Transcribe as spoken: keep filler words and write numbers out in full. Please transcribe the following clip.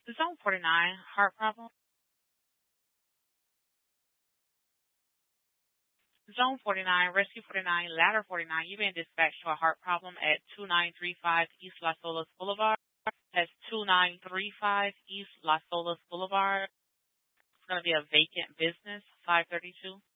Zone forty-nine, heart problem. Zone forty-nine, Rescue forty-nine, Ladder forty-nine. You've been dispatched to a heart problem at two nine three five East Las Olas Boulevard. That's two nine three five East Las Olas Boulevard. It's going to be a vacant business, five thirty-two.